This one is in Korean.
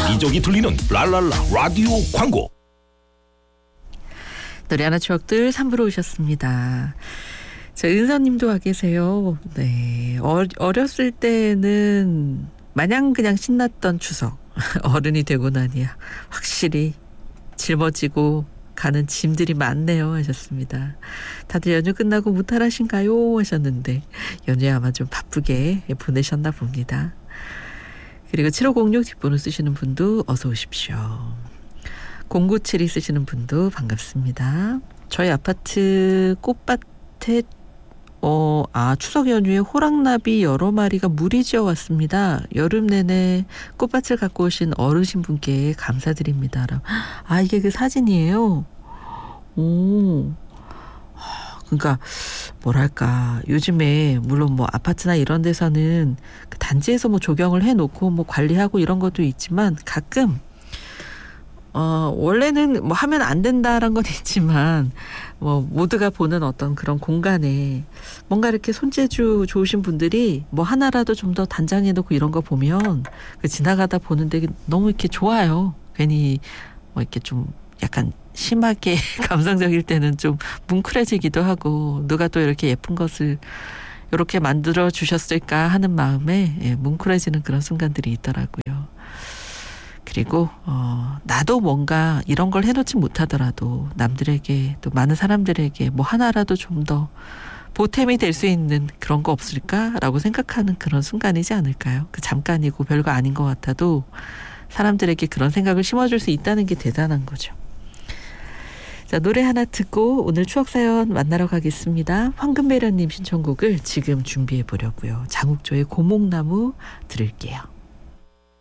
여기저기 들리는 랄랄라 라디오 광고. 노래 하나 추억들 3부로 오셨습니다. 자, 은서님도 와 계세요. 네, 어렸을 때는 마냥 그냥 신났던 추석. 어른이 되고 나니야 확실히 짊어지고 가는 짐들이 많네요 하셨습니다. 다들 연휴 끝나고 무탈하신가요 하셨는데 연휴에 아마 좀 바쁘게 보내셨나 봅니다. 그리고 7506 뒷번호 쓰시는 분도 어서 오십시오. 0972 쓰시는 분도 반갑습니다. 저희 아파트 꽃밭에 추석 연휴에 호랑나비 여러 마리가 무리지어 왔습니다. 여름 내내 꽃밭을 갖고 오신 어르신 분께 감사드립니다. 이게 그 사진이에요? 그러니까 뭐랄까 요즘에 물론 뭐 아파트나 이런 데서는 그 단지에서 뭐 조경을 해놓고 뭐 관리하고 이런 것도 있지만 가끔 원래는 뭐 하면 안 된다라는 건 있지만 뭐 모두가 보는 어떤 그런 공간에 뭔가 이렇게 손재주 좋으신 분들이 뭐 하나라도 좀 더 단장해 놓고 이런 거 보면 지나가다 보는데 너무 이렇게 좋아요. 괜히 뭐 이렇게 좀 약간 심하게 감성적일 때는 좀 뭉클해지기도 하고 누가 또 이렇게 예쁜 것을 이렇게 만들어 주셨을까 하는 마음에 뭉클해지는 그런 순간들이 있더라고요. 그리고 나도 뭔가 이런 걸 해놓지 못하더라도 남들에게 또 많은 사람들에게 뭐 하나라도 좀 더 보탬이 될 수 있는 그런 거 없을까라고 생각하는 그런 순간이지 않을까요? 그 잠깐이고 별거 아닌 것 같아도 사람들에게 그런 생각을 심어줄 수 있다는 게 대단한 거죠. 자, 노래 하나 듣고 오늘 추억사연 만나러 가겠습니다. 황금배련님 신청곡을 지금 준비해 보려고요. 장욱조의 고목나무 들을게요.